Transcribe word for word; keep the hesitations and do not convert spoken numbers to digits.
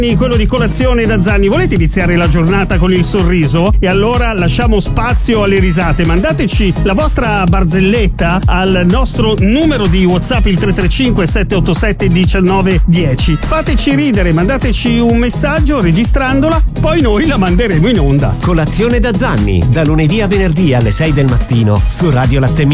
quello di Colazione da Zanni. Volete iniziare la giornata con il sorriso? E allora lasciamo spazio alle risate. Mandateci la vostra barzelletta al nostro numero di WhatsApp, il tre tre cinque sette otto sette uno nove uno zero. Fateci ridere, mandateci un messaggio registrandola, poi noi la manderemo in onda. Colazione da Zanni, da lunedì a venerdì alle sei del mattino su Radio Latte